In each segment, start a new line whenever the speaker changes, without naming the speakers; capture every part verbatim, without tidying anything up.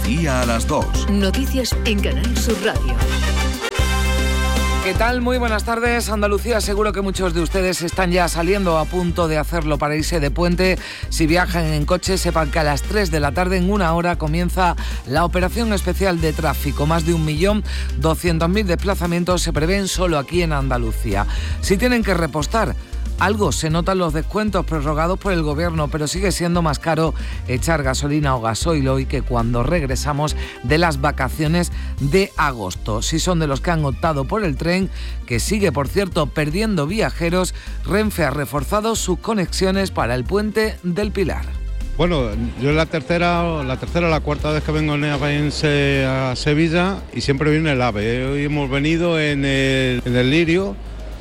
Andalucía a las dos.
Noticias en Canal Sur Radio.
¿Qué tal? Muy buenas tardes. Andalucía, seguro que muchos de ustedes están ya saliendo, a punto de hacerlo para irse de puente. Si viajan en coche, sepan que a las tres de la tarde, en una hora, comienza la operación especial de tráfico. Más de un millón doscientos mil desplazamientos se prevén solo aquí en Andalucía. Si tienen que repostar, algo se notan los descuentos prorrogados por el Gobierno, pero sigue siendo más caro echar gasolina o gasoil hoy que cuando regresamos de las vacaciones de agosto. Si son de los que han optado por el tren, que sigue, por cierto, perdiendo viajeros, Renfe ha reforzado sus conexiones para el puente del Pilar.
Bueno, yo es la tercera, la tercera o la cuarta vez que vengo en AVE a Sevilla y siempre viene el AVE. Hoy hemos venido en el, en el Lirio.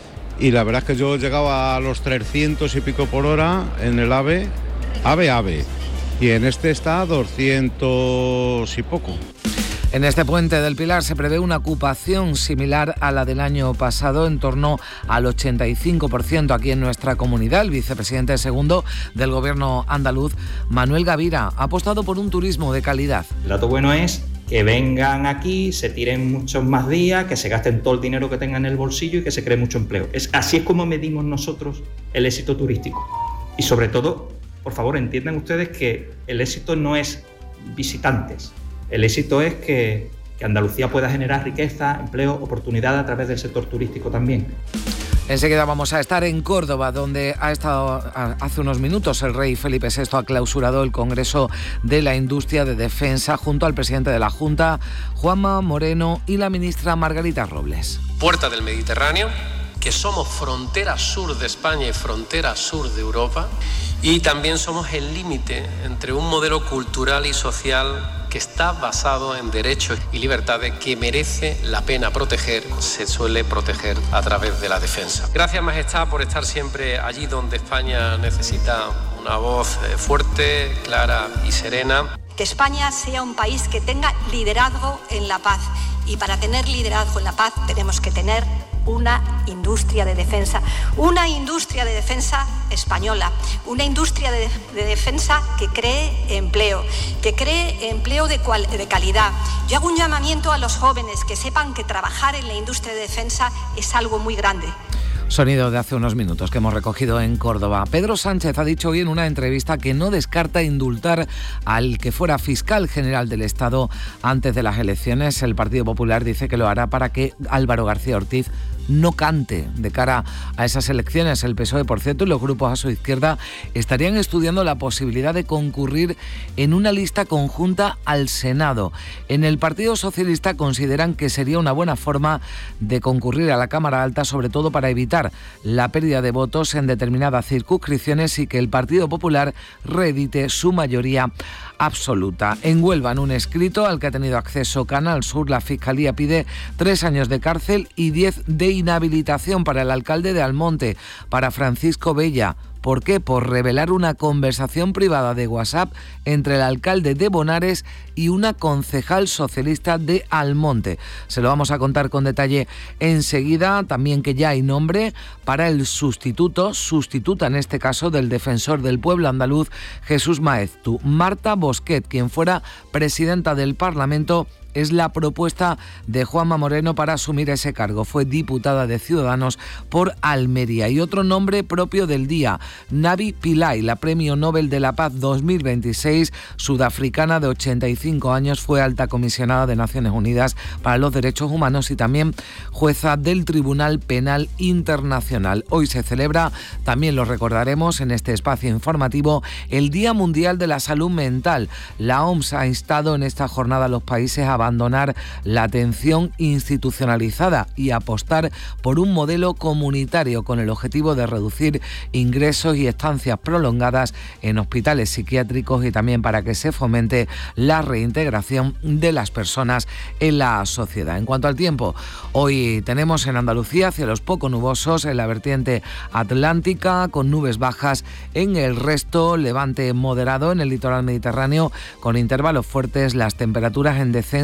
Y la verdad es que yo llegaba a los trescientos y pico por hora en el AVE, AVE, AVE, y en este está a doscientos y poco.
En este puente del Pilar se prevé una ocupación similar a la del año pasado, en torno al ochenta y cinco por ciento aquí en nuestra comunidad. El vicepresidente segundo del Gobierno andaluz, Manuel Gavira, ha apostado por un turismo de calidad.
El dato bueno es que vengan aquí, se tiren muchos más días, que se gasten todo el dinero que tengan en el bolsillo y que se cree mucho empleo. Es, así es como medimos nosotros el éxito turístico. Y sobre todo, por favor, entiendan ustedes que el éxito no es visitantes. El éxito es que, que Andalucía pueda generar riqueza, empleo, oportunidad a través del sector turístico también.
Enseguida vamos a estar en Córdoba, donde ha estado hace unos minutos el rey Felipe sexto, ha clausurado el Congreso de la Industria de Defensa junto al presidente de la Junta, Juanma Moreno, y la ministra Margarita Robles.
Puerta del Mediterráneo, que somos frontera sur de España y frontera sur de Europa, y también somos el límite entre un modelo cultural y social que está basado en derechos y libertades que merece la pena proteger, se suele proteger a través de la defensa. Gracias, Majestad, por estar siempre allí donde España necesita una voz fuerte, clara y serena.
Que España sea un país que tenga liderazgo en la paz, y para tener liderazgo en la paz tenemos que tener una industria de defensa, una industria de defensa española, una industria de, de defensa que cree empleo, que cree empleo de, cual, de calidad. Yo hago un llamamiento a los jóvenes que sepan que trabajar en la industria de defensa es algo muy grande.
Sonido de hace unos minutos que hemos recogido en Córdoba. Pedro Sánchez ha dicho hoy en una entrevista que no descarta indultar al que fuera fiscal general del Estado antes de las elecciones. El Partido Popular dice que lo hará para que Álvaro García Ortiz no cante de cara a esas elecciones. El P S O E, por cierto, y los grupos a su izquierda estarían estudiando la posibilidad de concurrir en una lista conjunta al Senado. En el Partido Socialista consideran que sería una buena forma de concurrir a la Cámara Alta, sobre todo para evitar la pérdida de votos en determinadas circunscripciones y que el Partido Popular reedite su mayoría absoluta. En Huelva, en un escrito al que ha tenido acceso Canal Sur, la Fiscalía pide tres años de cárcel y diez de inhabilitación para el alcalde de Almonte, para Francisco Bella. ¿Por qué? Por revelar una conversación privada de WhatsApp entre el alcalde de Bonares y una concejal socialista de Almonte. Se lo vamos a contar con detalle enseguida. También que ya hay nombre para el sustituto, sustituta en este caso, del defensor del pueblo andaluz, Jesús Maeztu. Marta Bosquet, quien fuera presidenta del Parlamento, es la propuesta de Juanma Moreno para asumir ese cargo. Fue diputada de Ciudadanos por Almería. Y otro nombre propio del día, Navi Pillay, la Premio Nobel de la Paz dos mil veintiséis, sudafricana de ochenta y cinco años, fue alta comisionada de Naciones Unidas para los Derechos Humanos y también jueza del Tribunal Penal Internacional. Hoy se celebra, también lo recordaremos en este espacio informativo, el Día Mundial de la Salud Mental. La O M S ha instado en esta jornada a los países a abandonar la atención institucionalizada y apostar por un modelo comunitario con el objetivo de reducir ingresos y estancias prolongadas en hospitales psiquiátricos y también para que se fomente la reintegración de las personas en la sociedad. En cuanto al tiempo, hoy tenemos en Andalucía cielos poco nubosos en la vertiente atlántica con nubes bajas en el resto, levante moderado en el litoral mediterráneo con intervalos fuertes, las temperaturas en descenso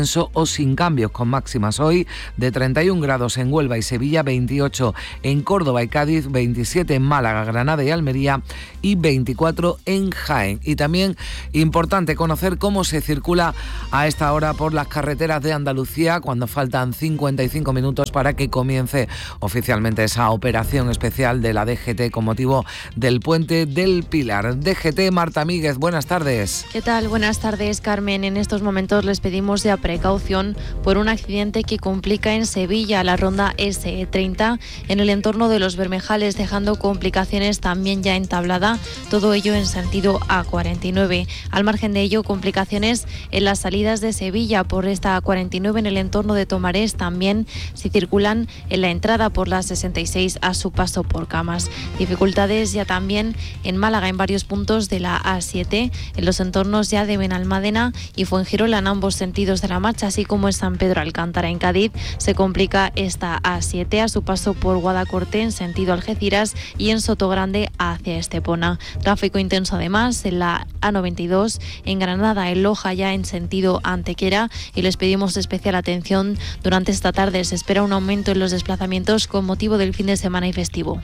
descenso o sin cambios, con máximas hoy de treinta y un grados en Huelva y Sevilla, veintiocho en Córdoba y Cádiz, veintisiete en Málaga, Granada y Almería y veinticuatro en Jaén. Y también importante conocer cómo se circula a esta hora por las carreteras de Andalucía cuando faltan cincuenta y cinco minutos para que comience oficialmente esa operación especial de la D G T con motivo del Puente del Pilar. D G T, Marta Míguez, buenas tardes.
¿Qué tal? Buenas tardes, Carmen. En estos momentos les pedimos ya precaución por un accidente que complica en Sevilla la ronda ese treinta en el entorno de Los Bermejales, dejando complicaciones también ya entablada, todo ello en sentido A cuarenta y nueve. Al margen de ello, complicaciones en las salidas de Sevilla por esta A cuarenta y nueve en el entorno de Tomarés, también si circulan en la entrada por la sesenta y seis a su paso por Camas. Dificultades ya también en Málaga en varios puntos de la A siete, en los entornos ya de Benalmádena y Fuengirola en ambos sentidos de la marcha, así como en San Pedro Alcántara en Cádiz. Se complica esta A siete a su paso por Guadacorte en sentido Algeciras y en Sotogrande hacia Estepona. Tráfico intenso además en la A noventa y dos en Granada, en Loja ya en sentido Antequera, y les pedimos especial atención durante esta tarde. Se espera un aumento en los desplazamientos con motivo del fin de semana y festivo.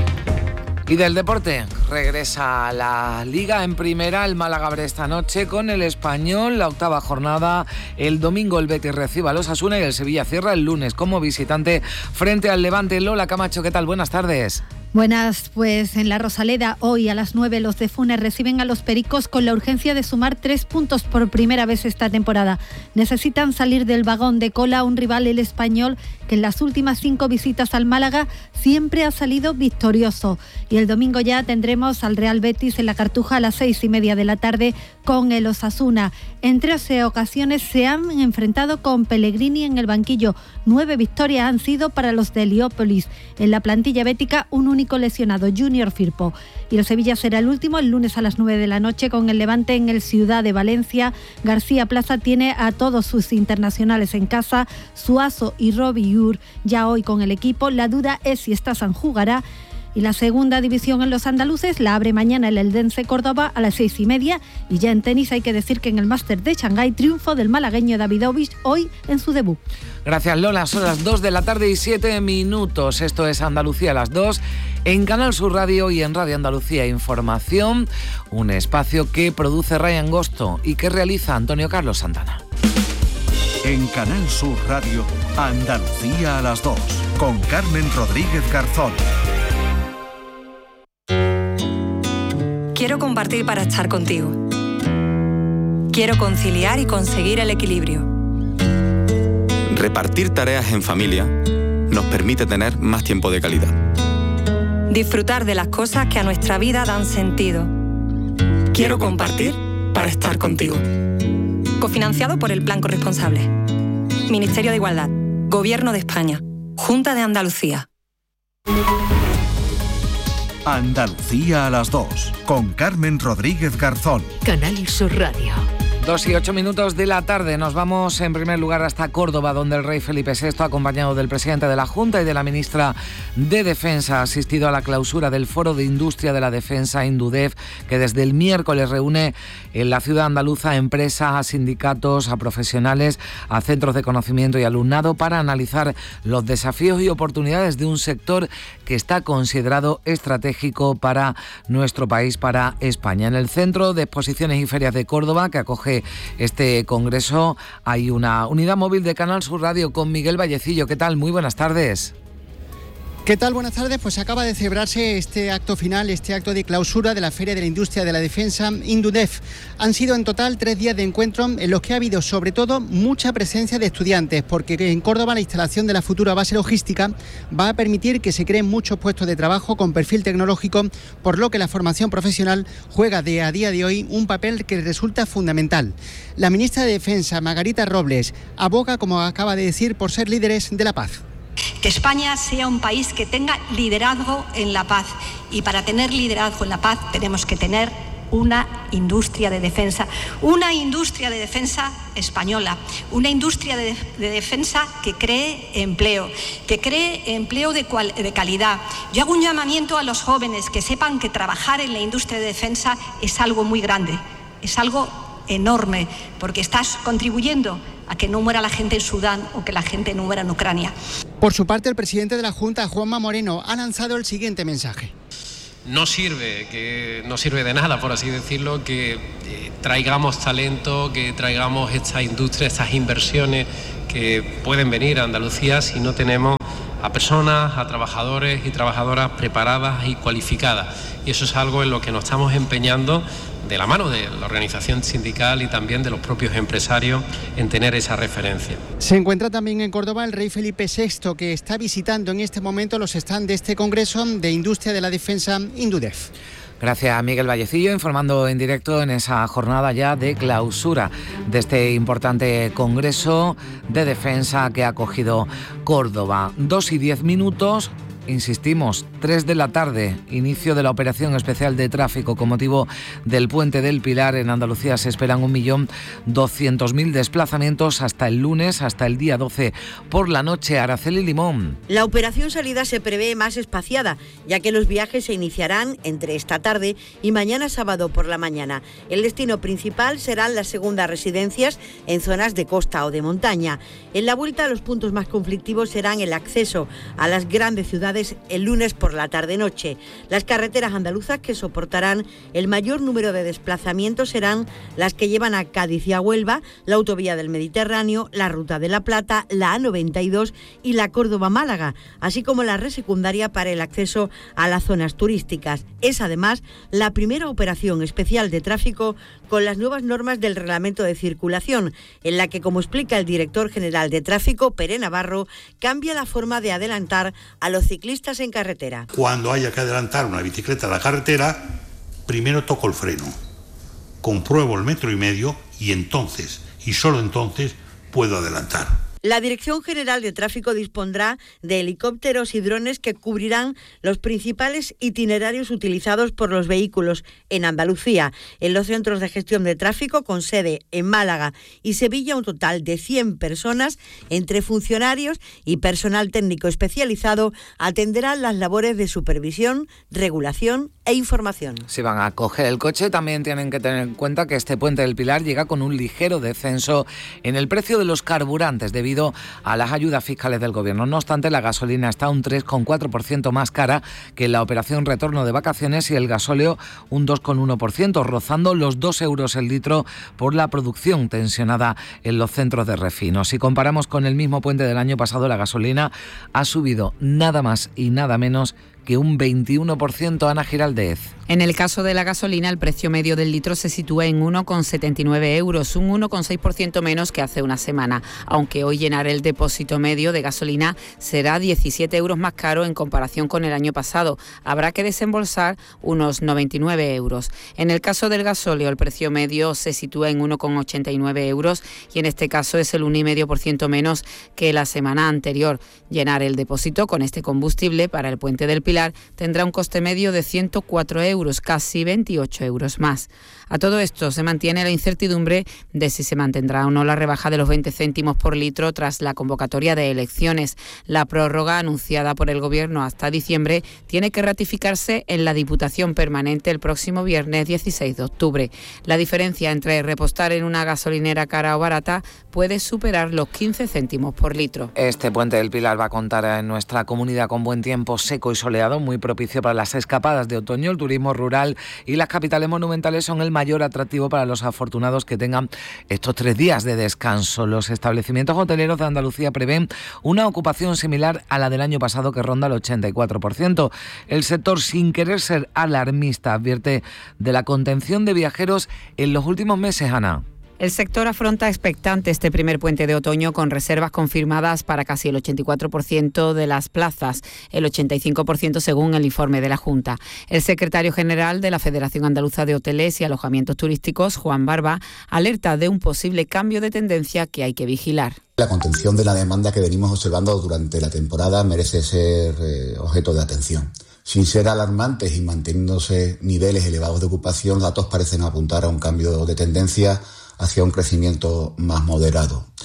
Y del deporte, regresa a la Liga en primera. El Málaga abre esta noche con el Español, la octava jornada. El domingo el Betis recibe a los Osasuna y el Sevilla cierra el lunes como visitante frente al Levante. Lola Camacho, ¿qué tal? Buenas tardes.
Buenas, pues en la Rosaleda hoy a las nueve los de Funes reciben a los Pericos con la urgencia de sumar tres puntos por primera vez esta temporada. Necesitan salir del vagón de cola un rival, el Español, que en las últimas cinco visitas al Málaga siempre ha salido victorioso. Y el domingo ya tendremos al Real Betis en la Cartuja a las seis y media de la tarde con el Osasuna. En trece ocasiones se han enfrentado con Pellegrini en el banquillo. Nueve victorias han sido para los de Heliópolis. En la plantilla bética, un único lesionado, Junior Firpo. Y el Sevilla será el último el lunes a las nueve de la noche con el Levante en el Ciudad de Valencia. García Plaza tiene a todos sus internacionales en casa, Suazo y Robbie Ur ya hoy con el equipo. La duda es si Stasan jugará. Y la segunda división en los andaluces la abre mañana el Eldense Córdoba a las seis y media. Y ya en tenis hay que decir que en el Máster de Shanghái, triunfo del malagueño Davidovich hoy en su debut.
Gracias, Lola. Son las dos de la tarde y siete minutos. Esto es Andalucía a las dos en Canal Sur Radio y en Radio Andalucía Información. Un espacio que produce Ryan Gosto y que realiza Antonio Carlos Santana.
En Canal Sur Radio, Andalucía a las dos, con Carmen Rodríguez Garzón.
Quiero compartir para estar contigo. Quiero conciliar y conseguir el equilibrio.
Repartir tareas en familia nos permite tener más tiempo de calidad.
Disfrutar de las cosas que a nuestra vida dan sentido. Quiero compartir para estar contigo. Cofinanciado por el Plan Corresponsable. Ministerio de Igualdad. Gobierno de España. Junta de Andalucía.
Andalucía a las dos, con Carmen Rodríguez Garzón.
Canal Sur Radio.
Dos y ocho minutos de la tarde. Nos vamos en primer lugar hasta Córdoba, donde el rey Felipe sexto, acompañado del presidente de la Junta y de la ministra de Defensa, ha asistido a la clausura del Foro de Industria de la Defensa, Indudef, que desde el miércoles reúne en la ciudad andaluza a empresas, a sindicatos, a profesionales, a centros de conocimiento y alumnado para analizar los desafíos y oportunidades de un sector que está considerado estratégico para nuestro país, para España. En el Centro de Exposiciones y Ferias de Córdoba, que acoge este congreso, hay una unidad móvil de Canal Sur Radio con Miguel Vallecillo. ¿Qué tal? Muy buenas tardes.
¿Qué tal? Buenas tardes. Pues acaba de celebrarse este acto final, este acto de clausura de la Feria de la Industria de la Defensa, Indudef. Han sido en total tres días de encuentro en los que ha habido sobre todo mucha presencia de estudiantes, porque en Córdoba la instalación de la futura base logística va a permitir que se creen muchos puestos de trabajo con perfil tecnológico, por lo que la formación profesional juega de a día de hoy un papel que resulta fundamental. La ministra de Defensa, Margarita Robles, aboga, como acaba de decir, por ser líderes de la paz.
Que España sea un país que tenga liderazgo en la paz, y para tener liderazgo en la paz tenemos que tener una industria de defensa, una industria de defensa española, una industria de, de defensa que cree empleo, que cree empleo de, cual, de calidad. Yo hago un llamamiento a los jóvenes que sepan que trabajar en la industria de defensa es algo muy grande, es algo enorme, porque estás contribuyendo a que no muera la gente en Sudán o que la gente no muera en Ucrania.
Por su parte, el presidente de la Junta, Juanma Moreno, ha lanzado el siguiente mensaje.
No sirve, que no sirve de nada, por así decirlo, que eh, traigamos talento, que traigamos esta industria, estas inversiones que pueden venir a Andalucía si no tenemos a personas, a trabajadores y trabajadoras preparadas y cualificadas. Y eso es algo en lo que nos estamos empeñando de la mano de la organización sindical y también de los propios empresarios en tener esa referencia.
Se encuentra también en Córdoba el rey Felipe sexto, que está visitando en este momento los stands de este Congreso de Industria de la Defensa Indudef.
Gracias a Miguel Vallecillo, informando en directo en esa jornada ya de clausura de este importante Congreso de Defensa que ha acogido Córdoba. Dos y diez minutos. Insistimos, tres de la tarde, inicio de la operación especial de tráfico con motivo del Puente del Pilar. En Andalucía se esperan un millón doscientos mil desplazamientos hasta el lunes, hasta el día doce por la noche. Araceli Limón.
La operación salida se prevé más espaciada, ya que los viajes se iniciarán entre esta tarde y mañana sábado por la mañana. El destino principal serán las segundas residencias en zonas de costa o de montaña. En la vuelta, los puntos más conflictivos serán el acceso a las grandes ciudades el lunes por la tarde-noche. Las carreteras andaluzas que soportarán el mayor número de desplazamientos serán las que llevan a Cádiz y a Huelva, la autovía del Mediterráneo, la Ruta de la Plata, la A noventa y dos y la Córdoba-Málaga, así como la red secundaria para el acceso a las zonas turísticas. Es además la primera operación especial de tráfico con las nuevas normas del Reglamento de Circulación, en la que, como explica el director general de Tráfico, Pere Navarro, cambia la forma de adelantar a los ciclistas en carretera.
Cuando haya que adelantar una bicicleta a la carretera, primero toco el freno, compruebo el metro y medio y entonces, y solo entonces, puedo adelantar.
La Dirección General de Tráfico dispondrá de helicópteros y drones que cubrirán los principales itinerarios utilizados por los vehículos en Andalucía. En los centros de gestión de tráfico, con sede en Málaga y Sevilla, un total de cien personas, entre funcionarios y personal técnico especializado, atenderán las labores de supervisión, regulación e información.
Si van a coger el coche, también tienen que tener en cuenta que este Puente del Pilar llega con un ligero descenso en el precio de los carburantes debido a las ayudas fiscales del Gobierno. No obstante, la gasolina está un tres coma cuatro por ciento más cara que en la operación retorno de vacaciones y el gasóleo un dos coma uno por ciento, rozando los dos euros el litro por la producción tensionada en los centros de refino. Si comparamos con el mismo puente del año pasado, la gasolina ha subido nada más y nada menos que un veintiuno por ciento. Ana Giraldez.
En el caso de la gasolina, el precio medio del litro se sitúa en uno coma setenta y nueve euros, un uno coma seis por ciento menos que hace una semana, aunque hoy llenar el depósito medio de gasolina será diecisiete euros más caro en comparación con el año pasado. Habrá que desembolsar unos noventa y nueve euros. En el caso del gasóleo, el precio medio se sitúa en uno coma ochenta y nueve euros y en este caso es el uno coma cinco por ciento menos que la semana anterior. Llenar el depósito con este combustible para el Puente del Pilar tendrá un coste medio de ciento cuatro euros, casi veintiocho euros más. A todo esto se mantiene la incertidumbre de si se mantendrá o no la rebaja de los veinte céntimos por litro tras la convocatoria de elecciones. La prórroga anunciada por el Gobierno hasta diciembre tiene que ratificarse en la Diputación Permanente el próximo viernes dieciséis de octubre. La diferencia entre repostar en una gasolinera cara o barata puede superar los quince céntimos por litro.
Este Puente del Pilar va a contar en nuestra comunidad con buen tiempo seco y soleado, muy propicio para las escapadas de otoño. El turismo rural y las capitales monumentales son el mayor atractivo para los afortunados que tengan estos tres días de descanso. Los establecimientos hoteleros de Andalucía prevén una ocupación similar a la del año pasado, que ronda el ochenta y cuatro por ciento. El sector, sin querer ser alarmista, advierte de la contención de viajeros en los últimos meses, Ana.
El sector afronta expectante este primer puente de otoño con reservas confirmadas para casi el ochenta y cuatro por ciento de las plazas, el ochenta y cinco por ciento según el informe de la Junta. El secretario general de la Federación Andaluza de Hoteles y Alojamientos Turísticos, Juan Barba, alerta de un posible cambio de tendencia que hay que vigilar.
La contención de la demanda que venimos observando durante la temporada merece ser eh, objeto de atención. Sin ser alarmantes y manteniéndose niveles elevados de ocupación, datos parecen apuntar a un cambio de tendencia hacia un crecimiento más moderado.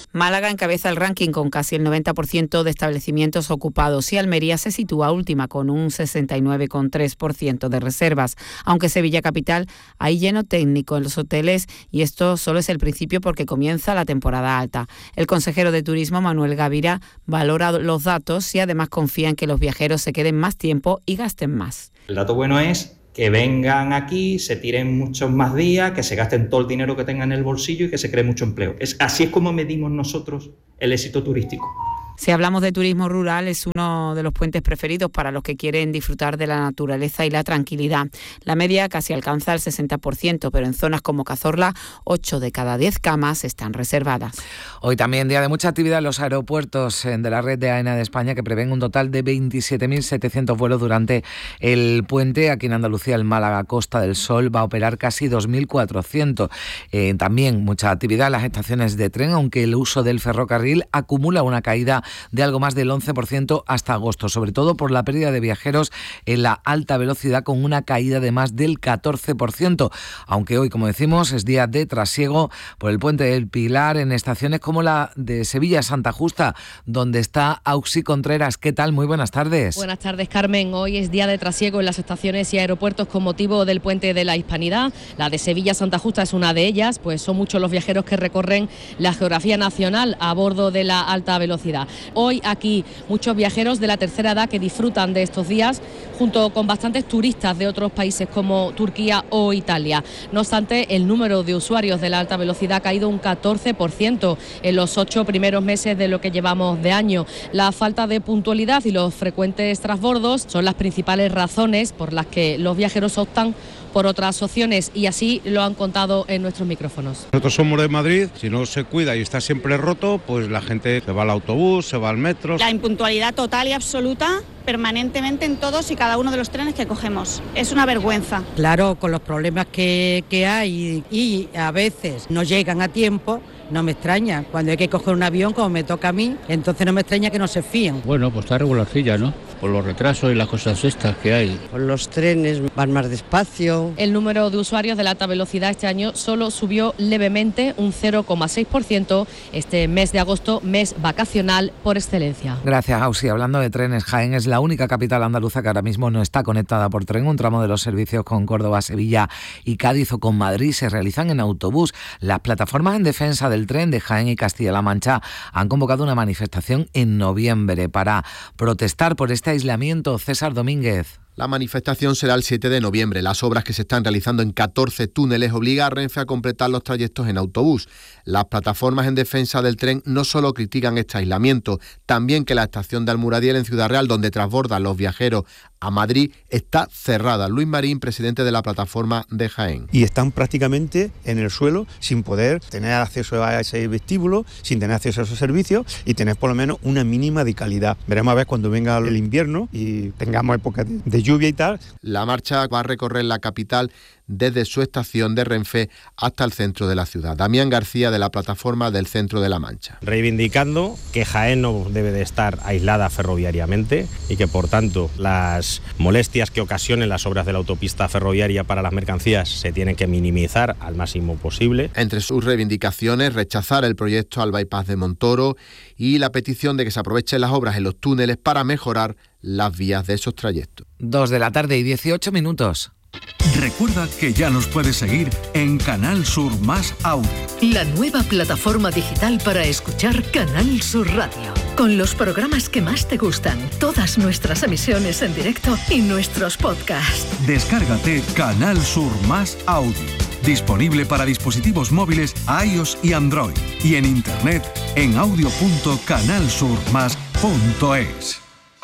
Málaga encabeza el ranking con casi el noventa por ciento de establecimientos ocupados y Almería se sitúa última con un sesenta y nueve coma tres por ciento de reservas. Aunque Sevilla Capital hay lleno técnico en los hoteles y esto solo es el principio porque comienza la temporada alta. El consejero de Turismo, Manuel Gavira, valora los datos y además confía en que los viajeros se queden más tiempo y gasten más.
El dato bueno es que vengan aquí, se tiren muchos más días, que se gasten todo el dinero que tengan en el bolsillo y que se cree mucho empleo. Es, así es como medimos nosotros el éxito turístico.
Si hablamos de turismo rural, es uno de los puentes preferidos para los que quieren disfrutar de la naturaleza y la tranquilidad. La media casi alcanza el sesenta por ciento, pero en zonas como Cazorla, ocho de cada diez camas están reservadas.
Hoy también día de mucha actividad en los aeropuertos de la red de AENA de España, que prevén un total de veintisiete mil setecientos vuelos durante el puente. Aquí en Andalucía, el Málaga Costa del Sol va a operar casi dos mil cuatrocientos. Eh, también mucha actividad en las estaciones de tren, aunque el uso del ferrocarril acumula una caída de algo más del once por ciento hasta agosto, sobre todo por la pérdida de viajeros en la alta velocidad, con una caída de más del catorce por ciento, aunque hoy, como decimos, es día de trasiego por el Puente del Pilar en estaciones como la de Sevilla Santa Justa, donde está Auxi Contreras. ¿Qué tal? Muy buenas tardes.
Buenas tardes, Carmen. Hoy es día de trasiego en las estaciones y aeropuertos con motivo del Puente de la Hispanidad. La de Sevilla Santa Justa es una de ellas, pues son muchos los viajeros que recorren la geografía nacional a bordo de la alta velocidad. Hoy aquí muchos viajeros de la tercera edad que disfrutan de estos días, junto con bastantes turistas de otros países como Turquía o Italia. No obstante, el número de usuarios de la alta velocidad ha caído un catorce por ciento en los ocho primeros meses de lo que llevamos de año. La falta de puntualidad y los frecuentes trasbordos son las principales razones por las que los viajeros optan por otras opciones, y así lo han contado en nuestros micrófonos.
Nosotros somos de Madrid, si no se cuida y está siempre roto, pues la gente se va al autobús, se va al metro.
La impuntualidad total y absoluta permanentemente en todos y cada uno de los trenes que cogemos. Es una vergüenza.
Claro, con los problemas que, que hay y a veces no llegan a tiempo, no me extraña. Cuando hay que coger un avión, como me toca a mí, entonces no me extraña que no se fíen.
Bueno, pues está regularcilla, ¿no? Por los retrasos y las cosas estas que hay.
Los trenes van más despacio.
El número de usuarios de la alta velocidad este año solo subió levemente, un cero coma seis por ciento, este mes de agosto, mes vacacional por excelencia.
Gracias, Ausi. Hablando de trenes, Jaén es la única capital andaluza que ahora mismo no está conectada por tren. Un tramo de los servicios con Córdoba, Sevilla y Cádiz o con Madrid se realizan en autobús. Las plataformas en defensa del tren de Jaén y Castilla-La Mancha han convocado una manifestación en noviembre para protestar por este aislamiento. César Domínguez.
La manifestación será el siete de noviembre. Las obras que se están realizando en catorce túneles obligan a Renfe a completar los trayectos en autobús. Las plataformas en defensa del tren no solo critican este aislamiento, también que la estación de Almuradiel en Ciudad Real, donde transbordan los viajeros a Madrid, está cerrada. Luis Marín, presidente de la plataforma de Jaén.
Y están prácticamente en el suelo sin poder tener acceso a ese vestíbulo, sin tener acceso a esos servicios y tener por lo menos una mínima de calidad. Veremos a ver cuando venga el invierno y tengamos épocas de, de lluvia y tal.
La marcha va a recorrer la capital desde su estación de Renfe hasta el centro de la ciudad. Damián García, de la plataforma del Centro de la Mancha.
Reivindicando que Jaén no debe de estar aislada ferroviariamente y que, por tanto, las molestias que ocasionen las obras de la autopista ferroviaria para las mercancías se tienen que minimizar al máximo posible.
Entre sus reivindicaciones, rechazar el proyecto al bypass de Montoro y la petición de que se aprovechen las obras en los túneles para mejorar las vías de esos trayectos.
Dos de la tarde y dieciocho minutos.
Recuerda que ya nos puedes seguir en Canal Sur Más Audio.
La nueva plataforma digital para escuchar Canal Sur Radio. Con los programas que más te gustan, todas nuestras emisiones en directo y nuestros podcasts.
Descárgate Canal Sur Más Audio. Disponible para dispositivos móviles iOS y Android. Y en internet en audio punto canal sur más punto es.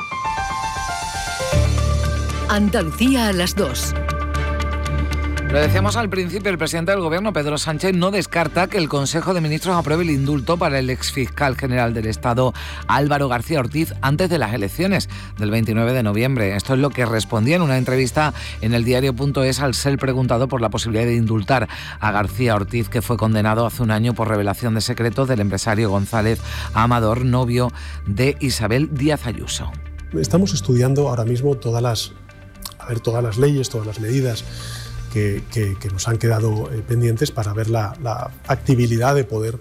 Andalucía a las dos.
Lo decíamos al principio, el presidente del Gobierno, Pedro Sánchez, no descarta que el Consejo de Ministros apruebe el indulto para el exfiscal general del Estado, Álvaro García Ortiz, antes de las elecciones del veintinueve de noviembre. Esto es lo que respondía en una entrevista en el diario punto es al ser preguntado por la posibilidad de indultar a García Ortiz, que fue condenado hace un año por revelación de secretos del empresario González Amador, novio de Isabel Díaz Ayuso.
Estamos estudiando ahora mismo todas las, a ver, todas las leyes, todas las medidas Que, que, que nos han quedado eh, pendientes para ver la, la factibilidad de poder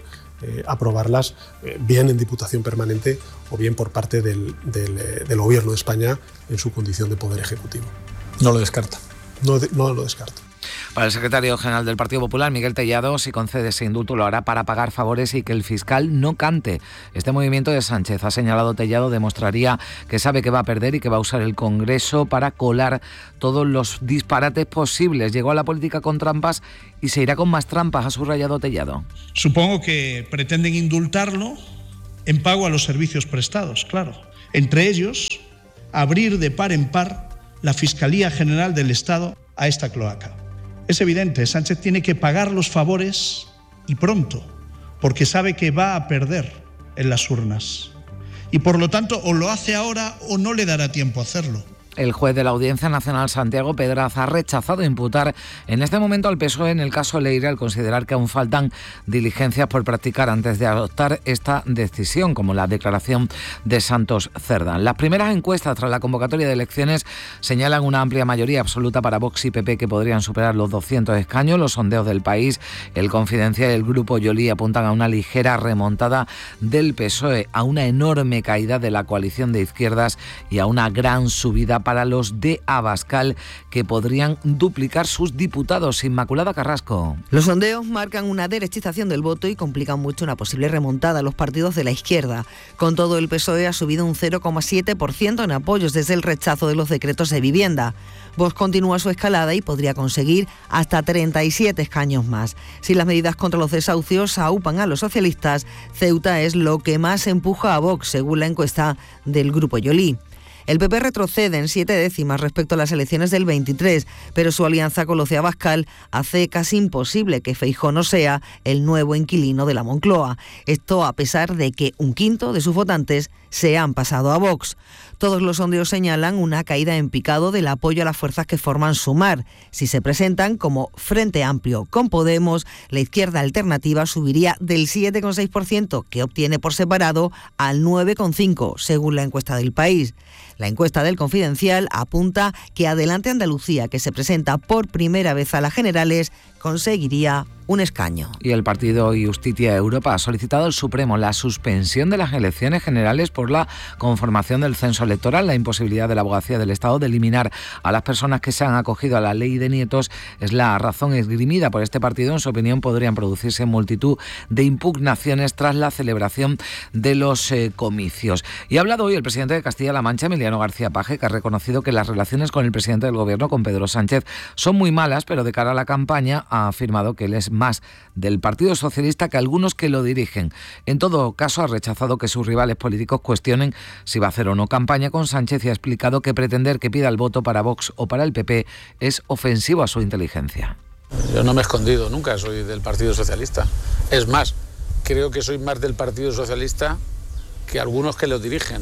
eh, aprobarlas eh, bien en Diputación Permanente o bien por parte del, del, eh, del Gobierno de España en su condición de Poder Ejecutivo.
No lo descarta.
No, de, no lo descarto.
Para el secretario general del Partido Popular, Miguel Tellado, si concede ese indulto lo hará para pagar favores y que el fiscal no cante. Este movimiento de Sánchez, ha señalado Tellado, demostraría que sabe que va a perder y que va a usar el Congreso para colar todos los disparates posibles. Llegó a la política con trampas y se irá con más trampas, ha subrayado Tellado.
Supongo que pretenden indultarlo en pago a los servicios prestados, claro. Entre ellos, abrir de par en par la Fiscalía General del Estado a esta cloaca. Es evidente, Sánchez tiene que pagar los favores y pronto, porque sabe que va a perder en las urnas. Y por lo tanto, o lo hace ahora o no le dará tiempo a hacerlo.
El juez de la Audiencia Nacional, Santiago Pedraza, ha rechazado imputar en este momento al P S O E en el caso Leire al considerar que aún faltan diligencias por practicar antes de adoptar esta decisión, como la declaración de Santos Cerdán. Las primeras encuestas tras la convocatoria de elecciones señalan una amplia mayoría absoluta para Vox y P P que podrían superar los doscientos escaños. Los sondeos del País, El Confidencial y el Grupo Yoli apuntan a una ligera remontada del P S O E, a una enorme caída de la coalición de izquierdas y a una gran subida para los de Abascal, que podrían duplicar sus diputados. Inmaculada Carrasco.
Los sondeos marcan una derechización del voto y complican mucho una posible remontada a los partidos de la izquierda. Con todo, el P S O E ha subido un cero coma siete por ciento en apoyos desde el rechazo de los decretos de vivienda. Vox continúa su escalada y podría conseguir hasta treinta y siete escaños más. Si las medidas contra los desahucios aupan a los socialistas, Ceuta es lo que más empuja a Vox, según la encuesta del Grupo Yoli. El P P retrocede en siete décimas respecto a las elecciones del veintitrés, pero su alianza con los de Abascal hace casi imposible que Feijóo no sea el nuevo inquilino de la Moncloa. Esto a pesar de que un quinto de sus votantes se han pasado a Vox. Todos los sondeos señalan una caída en picado del apoyo a las fuerzas que forman Sumar. Si se presentan como Frente Amplio con Podemos, la izquierda alternativa subiría del siete coma seis por ciento que obtiene por separado al nueve coma cinco por ciento, según la encuesta del País. La encuesta del Confidencial apunta que Adelante Andalucía, que se presenta por primera vez a las generales, conseguiría un escaño.
Y el partido Justicia Europa ha solicitado al Supremo la suspensión de las elecciones generales por la conformación del censo electoral. La imposibilidad de la Abogacía del Estado de eliminar a las personas que se han acogido a la ley de nietos es la razón esgrimida por este partido. En su opinión, podrían producirse multitud de impugnaciones tras la celebración de los eh, comicios. Y ha hablado hoy el presidente de Castilla-La Mancha, Emiliano García Paje, que ha reconocido que las relaciones con el presidente del Gobierno, con Pedro Sánchez, son muy malas, pero de cara a la campaña ha afirmado que él es más del Partido Socialista que algunos que lo dirigen. En todo caso, ha rechazado que sus rivales políticos cuestionen si va a hacer o no campaña con Sánchez y ha explicado que pretender que pida el voto para Vox o para el P P es ofensivo a su inteligencia.
Yo no me he escondido, nunca soy del Partido Socialista. Es más, creo que soy más del Partido Socialista que algunos que lo dirigen.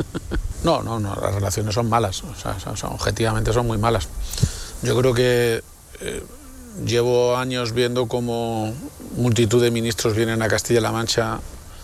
No, no, no, las relaciones son malas, o sea, son, son, objetivamente son muy malas. Yo creo que eh, llevo años viendo cómo multitud de ministros vienen a Castilla-La Mancha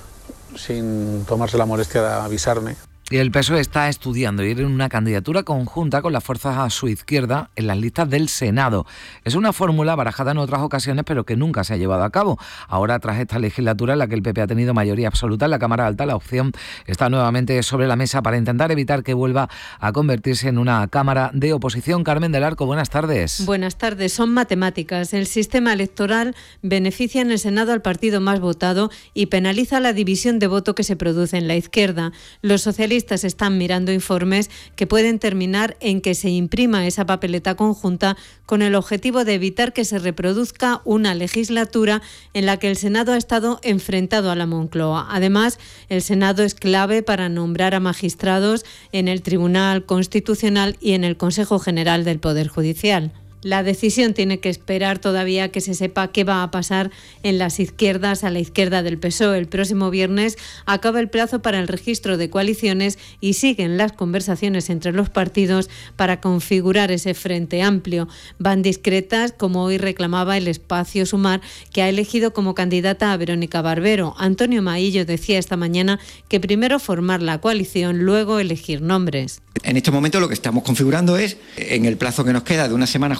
sin tomarse la molestia de avisarme.
Y el P S O E está estudiando ir en una candidatura conjunta con las fuerzas a su izquierda en las listas del Senado. Es una fórmula barajada en otras ocasiones, pero que nunca se ha llevado a cabo. Ahora, tras esta legislatura en la que el P P ha tenido mayoría absoluta en la Cámara Alta, la opción está nuevamente sobre la mesa para intentar evitar que vuelva a convertirse en una Cámara de oposición. Carmen del Arco, buenas tardes.
Buenas tardes. Son matemáticas. El sistema electoral beneficia en el Senado al partido más votado y penaliza la división de voto que se produce en la izquierda. Los socialistas están mirando informes que pueden terminar en que se imprima esa papeleta conjunta con el objetivo de evitar que se reproduzca una legislatura en la que el Senado ha estado enfrentado a la Moncloa. Además, el Senado es clave para nombrar a magistrados en el Tribunal Constitucional y en el Consejo General del Poder Judicial. La decisión tiene que esperar todavía que se sepa qué va a pasar en las izquierdas a la izquierda del P S O E. El próximo viernes acaba el plazo para el registro de coaliciones y siguen las conversaciones entre los partidos para configurar ese frente amplio. Van discretas, como hoy reclamaba el Espacio Sumar, que ha elegido como candidata a Verónica Barbero. Antonio Maillo decía esta mañana que primero formar la coalición, luego elegir nombres.
En este momento lo que estamos configurando es, en el plazo que nos queda de una semana justa,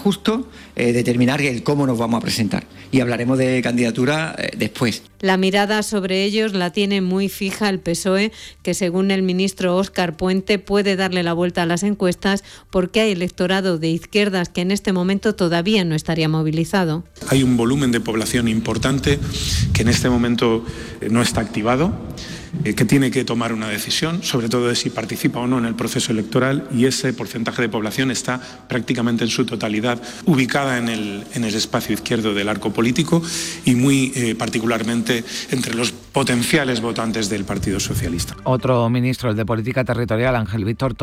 justo eh, determinar el cómo nos vamos a presentar y hablaremos de candidatura eh, después.
La mirada sobre ellos la tiene muy fija el P S O E, que según el ministro Óscar Puente puede darle la vuelta a las encuestas porque hay electorado de izquierdas que en este momento todavía no estaría movilizado.
Hay un volumen de población importante que en este momento no está activado, que tiene que tomar una decisión, sobre todo de si participa o no en el proceso electoral, y ese porcentaje de población está prácticamente en su totalidad ubicada en el, en el espacio izquierdo del arco político y muy eh, particularmente entre los potenciales votantes del Partido Socialista.
Otro ministro, el de Política Territorial, Ángel Víctor